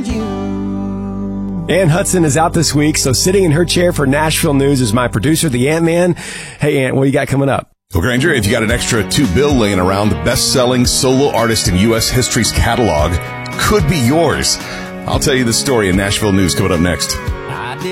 find you. Ann Hudson is out this week, so sitting in her chair for Nashville News is my producer, the Ant-Man. Hey, Ant, what do you got coming up? Well, Granger, if you got an extra $2 laying around, the best-selling solo artist in U.S. history's catalog could be yours. I'll tell you the story in Nashville News coming up next.